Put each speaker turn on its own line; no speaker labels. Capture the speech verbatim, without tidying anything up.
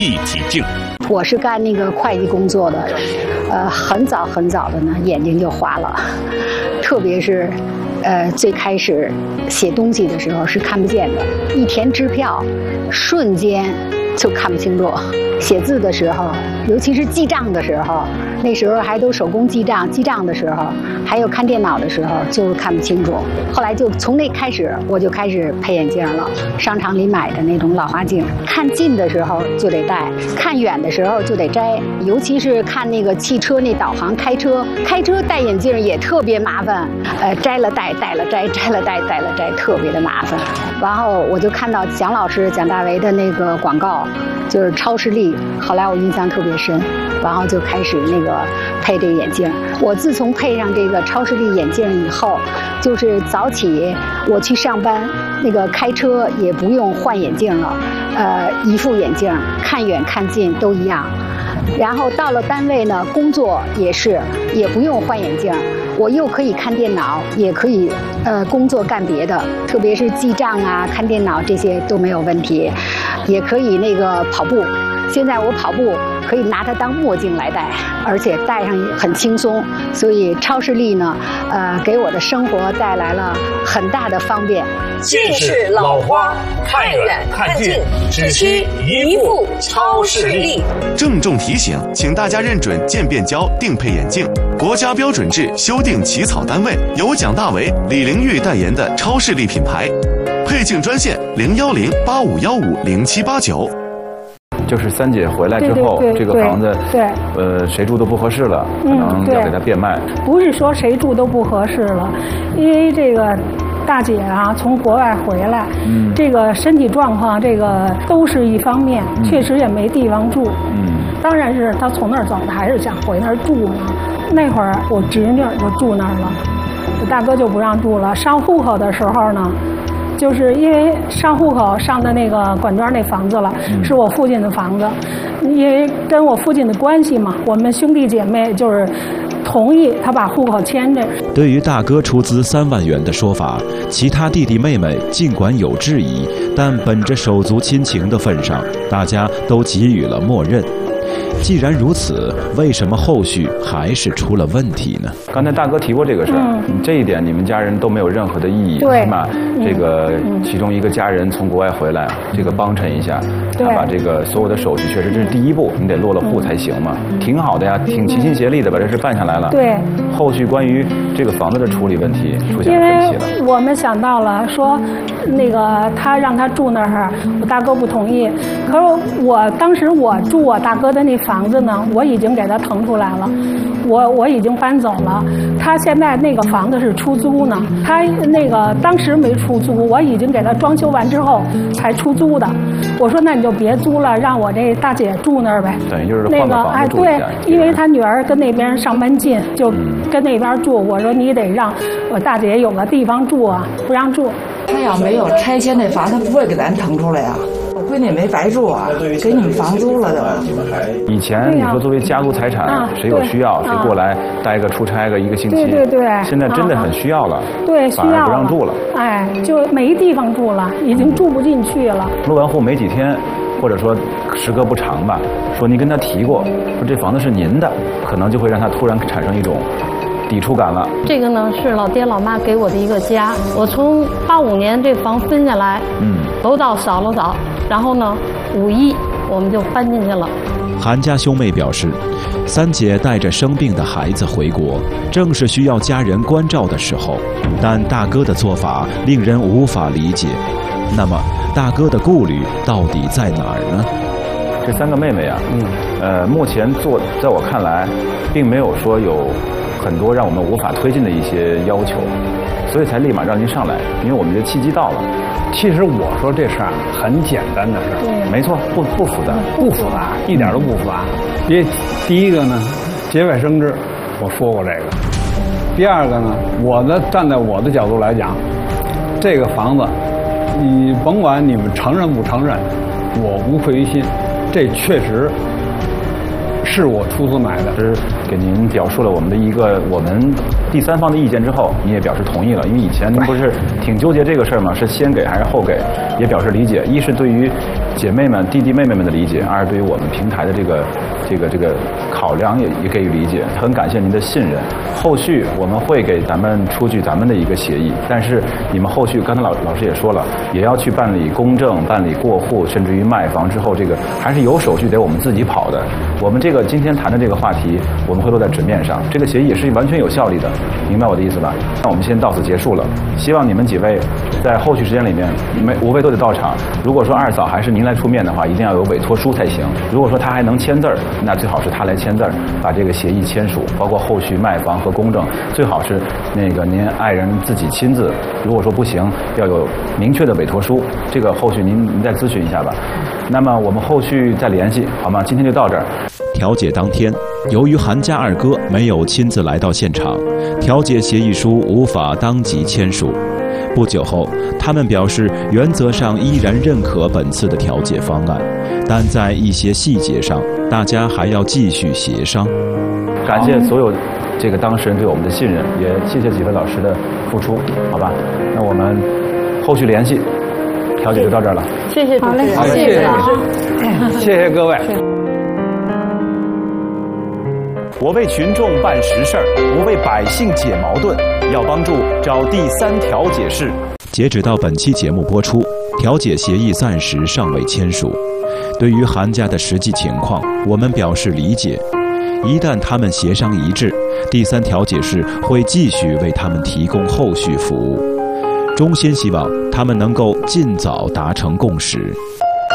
一体镜。
我是干那个会计工作的，呃，很早很早的呢，眼睛就花了，特别是，呃，最开始写东西的时候是看不见的，一填支票，瞬间就看不清楚。写字的时候，尤其是记账的时候，那时候还都手工记账，记账的时候，还有看电脑的时候，就看不清楚。后来就从那开始，我就开始配眼镜了。商场里买的那种老花镜，看近的时候就得戴，看远的时候就得摘。尤其是看那个汽车那导航，开车开车戴眼镜也特别麻烦，呃，摘了戴，戴了摘，摘了戴，戴了摘，特别的麻烦。然后我就看到蒋老师蒋大为的那个广告，就是超视力。后来我印象特别深，然后就开始那个配这个眼镜。我自从配上这个超视力眼镜以后，就是早起我去上班，那个开车也不用换眼镜了，呃，一副眼镜看远看近都一样。然后到了单位呢，工作也是也不用换眼镜，我又可以看电脑，也可以呃工作干别的，特别是记账啊、看电脑这些都没有问题，也可以那个跑步。现在我跑步可以拿它当墨镜来戴，而且戴上也很轻松，所以超视力呢，呃，给我的生活带来了很大的方便。
近视老花，看远看近，只需一副超视力。
郑重提醒，请大家认准渐变胶定配眼镜，国家标准制修订起草单位由蒋大为、李玲玉代言的超视力品牌。配镜专线零幺零八五幺五零七八九。
就是三姐回来之后，
对对对
这个房子，
对，
呃，谁住都不合适了，可能要给它变卖。
嗯、不是说谁住都不合适了，因为这个大姐啊从国外回来，嗯，这个身体状况这个都是一方面，嗯、确实也没地方住。嗯，当然是她从那儿走的，还是想回那儿住嘛。那会儿我侄女就住那儿了，我大哥就不让住了。上户口的时候呢。就是因为上户口上的那个管庄那房子了，嗯、是我父亲的房子，因为跟我父亲的关系嘛，我们兄弟姐妹就是同意他把户口迁这。
对于大哥出资三万元的说法，其他弟弟妹妹尽管有质疑，但本着手足亲情的份上，大家都给予了默认。既然如此，为什么后续还是出了问题呢？
刚才大哥提过这个事儿，嗯、这一点你们家人都没有任何的异议，是吧？嗯、这个其中一个家人从国外回来，这个帮衬一下，他把这个所有的手续，确实这是第一步，你得落了户才行嘛，嗯、挺好的呀，挺齐心协力的把这事办下来了。对，后续关于这个房子的处理问题出现了分歧了。
因为我们想到了说，那个他让他住那儿，我大哥不同意，可是我当时我住我大哥的那房子呢，我已经给他腾出来了，我我已经搬走了。他现在那个房子是出租呢，他那个当时没出租，我已经给他装修完之后才出租的。我说那你就别租了，让我这大姐住那儿呗。
等于就是换个房子住一下。
哎，对，因为他女儿跟那边上班近，就跟那边住。我说你得让我大姐有个地方住啊，不让住。
他要没有拆迁那房，他不会给咱腾出来啊。闺女没白住啊，给你们房租了都。
以前你说作为家族财产，啊、谁有需要、啊、谁过来待个出差个一个星期，
对对对。
现在真的很需要了，啊、
对，需要了，
反而不让住了。
哎，就没地方住了，已经住不进去了。
落完户没几天，或者说时隔不长吧，说你跟他提过，说这房子是您的，可能就会让他突然产生一种抵触感了。
这个呢是老爹老妈给我的一个家，我从八五年这房分下来，嗯，楼道扫了扫，然后呢五一我们就搬进去了。
韩家兄妹表示，三姐带着生病的孩子回国，正是需要家人关照的时候，但大哥的做法令人无法理解。那么大哥的顾虑到底在哪儿呢？
这三个妹妹啊，嗯，呃，目前做在我看来，并没有说有很多让我们无法推进的一些要求，所以才立马让您上来，因为我们的契机到了。
其实我说这事儿很简单的事儿，
没错，不不复杂，
不复杂，一点都不复杂。别，第一个呢，节外生枝，我说过这个。第二个呢，我的站在我的角度来讲，这个房子，你甭管你们承认不承认，我无愧于心，这确实是我出资买的。
是给您表述了我们的一个我们第三方的意见之后，你也表示同意了。因为以前您不是挺纠结这个事儿吗？是先给还是后给？也表示理解。一是对于姐妹们、弟弟妹妹们的理解，二是对于我们平台的这个这个这个考量也也给予理解。很感谢您的信任。后续我们会给咱们出具咱们的一个协议，但是你们后续刚才老老师也说了，也要去办理公证、办理过户，甚至于卖房之后，这个还是有手续得我们自己跑的。我们这个今天谈的这个话题，我们会落在纸面上，这个协议也是完全有效力的，明白我的意思吧？那我们先到此结束了。希望你们几位在后续时间里面，每五位都得到场。如果说二嫂还是您来出面的话，一定要有委托书才行。如果说他还能签字儿，那最好是他来签字儿，把这个协议签署，包括后续卖房和公证，最好是那个您爱人自己亲自。如果说不行，要有明确的委托书，这个后续您您再咨询一下吧。那么我们后续再联系，好吗？今天就到这儿。
调解当天，由于韩家二哥没有亲自来到现场，调解协议书无法当即签署。不久后，他们表示原则上依然认可本次的调解方案，但在一些细节上，大家还要继续协商。
感谢所有这个当事人对我们的信任，也谢谢几位老师的付出，好吧？那我们后续联系，调解就到这儿了。
谢谢主持人，
好嘞，谢谢老师，谢谢各位。
我为群众办实事儿，我为百姓解矛盾，要帮助找第三调解室。截止到本期节目播出，调解协议暂时尚未签署。对于韩家的实际情况，我们表示理解。一旦他们协商一致，第三调解室会继续为他们提供后续服务。衷心希望他们能够尽早达成共识。